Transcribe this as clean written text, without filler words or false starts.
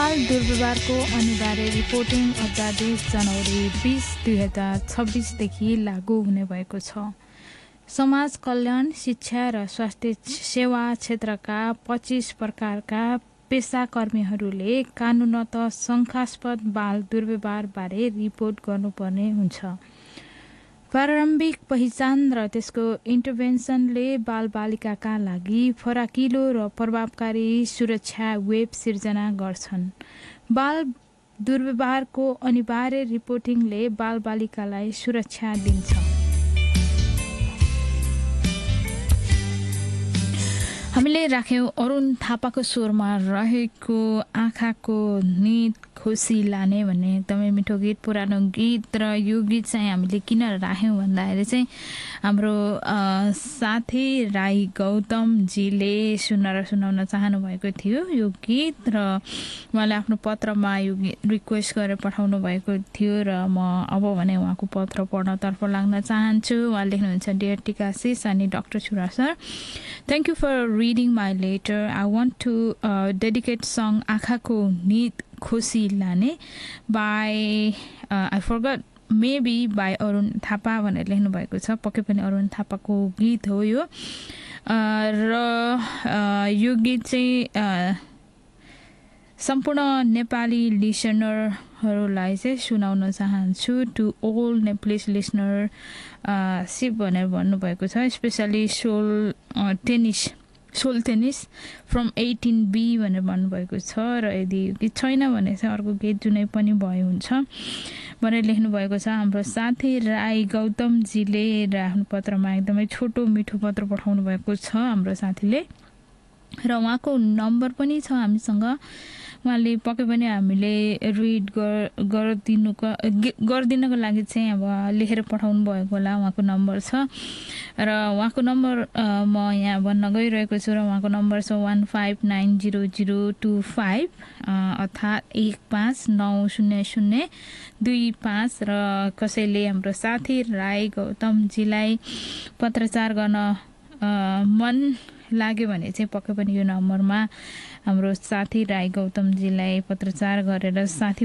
बाल दुर्व्यवहारको अनिवार्य रिपोर्टिङ अध्यादेश जनवरी 20, 2026 लागू हुने भएको छ। समाज कल्याण, शिक्षा र स्वास्थ्य सेवा क्षेत्रका 25 प्रकारका पेसाकर्मीहरूले कानूनत शंकास्पद बाल दुर्व्यवहारबारे रिपोर्ट गर्नुपर्ने हुन्छ। प्रारम्भिक पहिचान र त्यसको इन्टरभेन्सनले बालबालिकाका लागि फराकिलो र प्रभावकारी सुरक्षा वेब सिर्जना गर्छन्। बाल दुर्व्यवहारको अनिवार्य रिपोर्टिङले बालबालिकालाई सुरक्षा दिन्छ। हामीले राख्यौं अरुण थापाको स्वरमा रहेको आँखाको नींद खुसी लाने भन्ने एकदमै मिठो गीत, पुरानो गीत। र यो गीत चाहिँ हामीले किन राख्यौं भन्दाखेरि चाहिँ हाम्रो साथी राई गौतमजीले सुनाउन चाहनु भएको थियो यो गीत, र उहाँले आफ्नो पत्रमा यो गीत रिक्वेस्ट गरेर पठाउनु भएको थियो र म अब भने उहाँको पत्र पढ्नतर्फ लाग्न चाहन्छु। उहाँ लेख्नुहुन्छ, डियर टिकासिस अनि डाक्टर छुरा sir, thank you for reading my letter. I want to dedicate song आँखाको नींद खुसी लाने by I forgot maybe by Arun Thapa भनेर लेख्नु भएको छ। पक्कै पनि अरुण थापाको गीत हो यो। र यो गीत चाहिँ सम्पूर्ण नेपाली लिसनरहरूलाई चाहिँ सुनाउन चाहन्छु। टु ऑल नेप्लिस लिसनर सिप भनेर भन्नुभएको छ। Specially sole tennis from 18B भनेर भन्नुभएको छ। र यदि गीत छैन भने चाहिँ अर्को गीत जुनै पनि भए हुन्छ भनेर लेख्नुभएको छ हाम्रो साथी राई गौतमजीले। र आफ्नो पत्रमा एकदमै छोटो मिठो पत्र पठाउनु भएको छ हाम्रो साथीले, र उहाँको नम्बर पनि छ हामीसँग। उहाँले पक्कै पनि हामीले रिड गरिदिनको लागि चाहिँ अब लेखेर पठाउनु भएको होला। उहाँको नम्बर छ र उहाँको नम्बर म यहाँ भन्न गइरहेको छु। र उहाँको नम्बर छ 15900025 अर्थात् 15900025। र कसैले हाम्रो साथी राई गौतमजीलाई पत्रचार गर्न मन लाग्यो भने चाहिँ पक्कै पनि यो नम्बरमा हाम्रो साथी राई गौतमजीलाई पत्रचार गरेर साथी